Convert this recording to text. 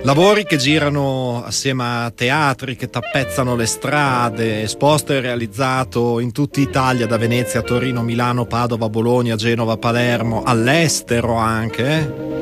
Lavori che girano assieme a teatri che tappezzano le strade, esposto e realizzato in tutta Italia, da Venezia a Torino, Milano, Padova, Bologna, Genova, Palermo, all'estero anche.